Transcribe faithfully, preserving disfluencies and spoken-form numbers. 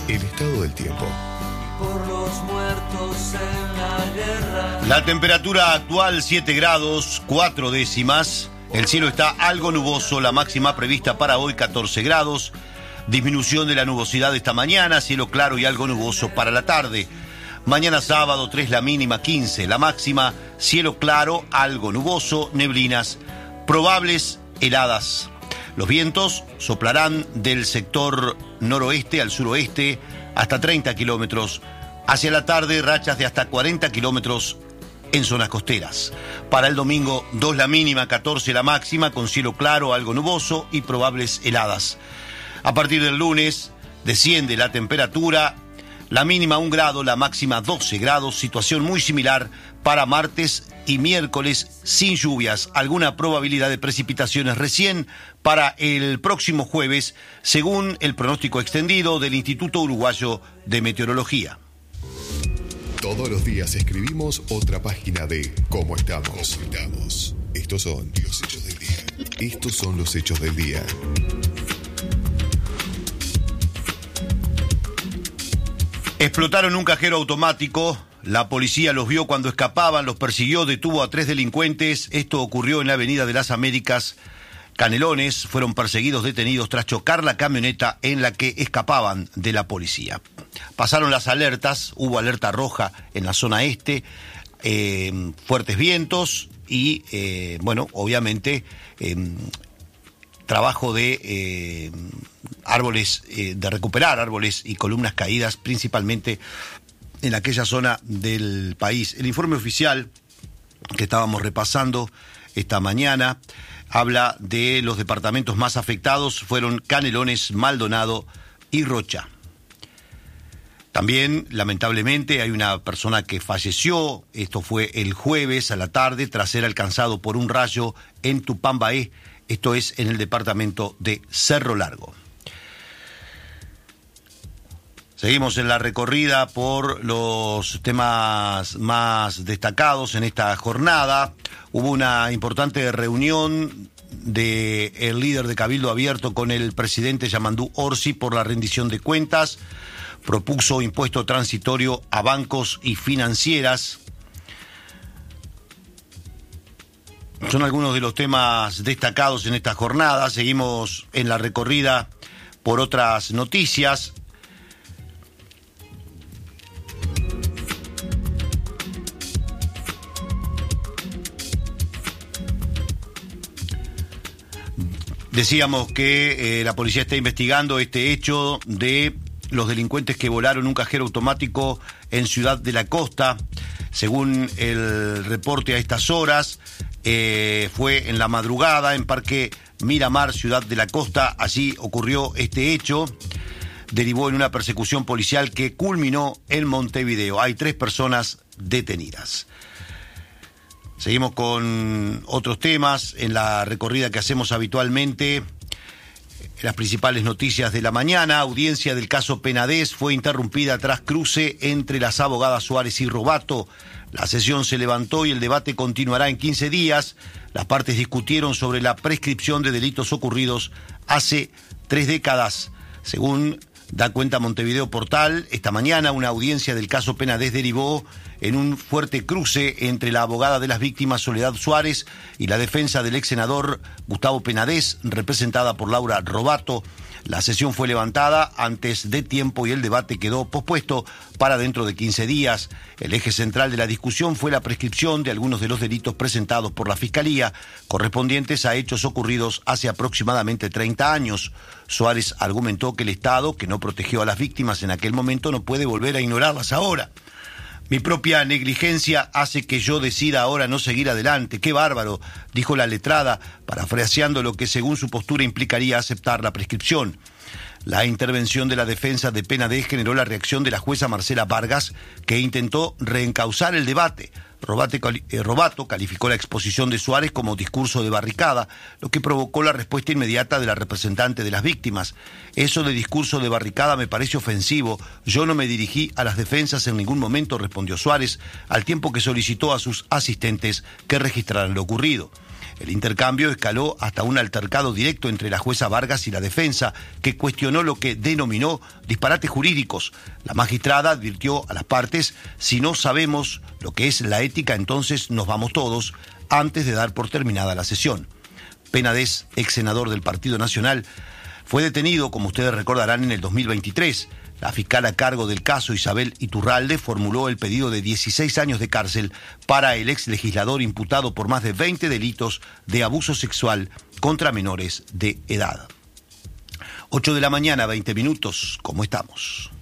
El estado del tiempo. Por los muertos en la guerra. La temperatura actual siete grados, cuatro décimas. El cielo está algo nuboso, la máxima prevista para hoy catorce grados. Disminución de la nubosidad esta mañana, cielo claro y algo nuboso para la tarde. Mañana sábado tres la mínima, quince la máxima, cielo claro, algo nuboso, neblinas, probables heladas. Los vientos soplarán del sector noroeste al suroeste hasta treinta kilómetros. Hacia la tarde, rachas de hasta cuarenta kilómetros en zonas costeras. Para el domingo, dos la mínima, catorce la máxima, con cielo claro, algo nuboso y probables heladas. A partir del lunes, desciende la temperatura, la mínima un grado, la máxima doce grados, situación muy similar para martes y miércoles sin lluvias, alguna probabilidad de precipitaciones recién para el próximo jueves, según el pronóstico extendido del Instituto Uruguayo de Meteorología. Todos los días escribimos otra página de Cómo estamos. ¿Cómo estamos? Estos son los hechos del día. Estos son los hechos del día. Explotaron un cajero automático. La policía los vio cuando escapaban, los persiguió, detuvo a tres delincuentes. Esto ocurrió en la Avenida de las Américas. Canelones fueron perseguidos, detenidos tras chocar la camioneta en la que escapaban de la policía. Pasaron las alertas, hubo alerta roja en la zona este, eh, fuertes vientos y, eh, bueno, obviamente, eh, trabajo de eh, árboles, eh, de recuperar árboles y columnas caídas, principalmente en aquella zona del país. El informe oficial que estábamos repasando esta mañana habla de los departamentos más afectados, fueron Canelones, Maldonado y Rocha. También, lamentablemente, hay una persona que falleció, esto fue el jueves a la tarde, tras ser alcanzado por un rayo en Tupambaé, esto es en el departamento de Cerro Largo. Seguimos en la recorrida por los temas más destacados en esta jornada. Hubo una importante reunión del líder de Cabildo Abierto con el presidente Yamandú Orsi por la rendición de cuentas. Propuso impuesto transitorio a bancos y financieras. Son algunos de los temas destacados en esta jornada. Seguimos en la recorrida por otras noticias. Decíamos que eh, la policía está investigando este hecho de los delincuentes que volaron un cajero automático en Ciudad de la Costa. Según el reporte a estas horas, eh, fue en la madrugada en Parque Miramar, Ciudad de la Costa. Allí ocurrió este hecho. Derivó en una persecución policial que culminó en Montevideo. Hay tres personas detenidas. Seguimos con otros temas en la recorrida que hacemos habitualmente. Las principales noticias de la mañana. Audiencia del caso Penades fue interrumpida tras cruce entre las abogadas Suárez y Robato. La sesión se levantó y el debate continuará en quince días. Las partes discutieron sobre la prescripción de delitos ocurridos hace tres décadas. Según da cuenta Montevideo Portal, esta mañana una audiencia del caso Penades derivó en un fuerte cruce entre la abogada de las víctimas Soledad Suárez y la defensa del ex senador Gustavo Penades, representada por Laura Robato. La sesión fue levantada antes de tiempo y el debate quedó pospuesto para dentro de quince días. El eje central de la discusión fue la prescripción de algunos de los delitos presentados por la Fiscalía, correspondientes a hechos ocurridos hace aproximadamente treinta años. Suárez argumentó que el Estado, que no protegió a las víctimas en aquel momento, no puede volver a ignorarlas ahora. Mi propia negligencia hace que yo decida ahora no seguir adelante. ¡Qué bárbaro!, dijo la letrada, parafraseando lo que según su postura implicaría aceptar la prescripción. La intervención de la defensa de Penades generó la reacción de la jueza Marcela Vargas, que intentó reencauzar el debate. Robato, eh, Robato calificó la exposición de Suárez como discurso de barricada, lo que provocó la respuesta inmediata de la representante de las víctimas. Eso de discurso de barricada me parece ofensivo. Yo no me dirigí a las defensas en ningún momento, respondió Suárez, al tiempo que solicitó a sus asistentes que registraran lo ocurrido. El intercambio escaló hasta un altercado directo entre la jueza Vargas y la defensa, que cuestionó lo que denominó disparates jurídicos. La magistrada advirtió a las partes: si no sabemos lo que es la ética, entonces nos vamos todos, antes de dar por terminada la sesión. Penades, ex senador del Partido Nacional, fue detenido, como ustedes recordarán, en el dos mil veintitrés. La fiscal a cargo del caso, Isabel Iturralde, formuló el pedido de dieciséis años de cárcel para el ex legislador imputado por más de veinte delitos de abuso sexual contra menores de edad. ocho de la mañana, veinte minutos, ¿cómo estamos?